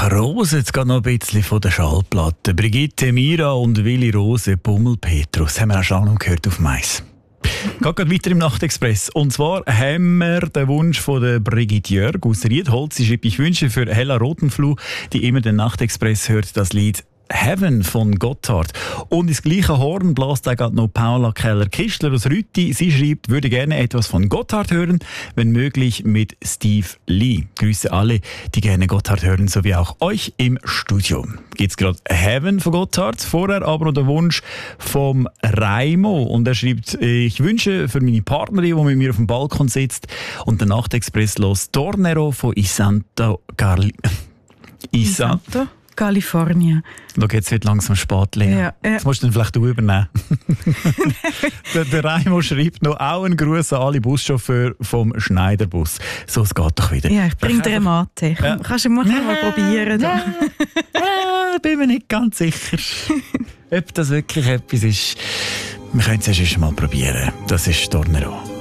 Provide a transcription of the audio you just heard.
Sache Rose, jetzt geht noch ein bisschen von der Schallplatte. Brigitte Mira und Willi Rose, Pummel Petrus. Haben wir auch schon noch gehört auf Mais. Geht weiter im Nachtexpress. Und zwar haben wir den Wunsch von der Brigitte Jörg aus Riedholz. Sie schreibt, ich wünsche für Hella Rotenfluh, die immer den Nachtexpress hört, das Lied Heaven von Gotthard. Und ins gleiche Horn bläst auch noch Paula Keller-Kistler aus Rütti. Sie schreibt, würde gerne etwas von Gotthard hören, wenn möglich mit Steve Lee. Grüße alle, die gerne Gotthard hören, sowie auch euch im Studio. Gibt's gerade Heaven von Gotthard, vorher aber noch der Wunsch vom Raimo. Und er schreibt, ich wünsche für meine Partnerin, die mit mir auf dem Balkon sitzt und der Nachtexpress los, Tornero von Isanto California. Schau, jetzt wird langsam spät, Lena. Ja. Jetzt musst du dann vielleicht du übernehmen. der Raimo schreibt noch auch einen Gruß an alle Buschauffeure vom Schneiderbus. So, es geht doch wieder. Ja, ich bringe dir eine Mate. Ja. Kannst du mal probieren? Bin mir nicht ganz sicher, ob das wirklich etwas ist. Wir können es erst mal probieren. Das ist Tornero.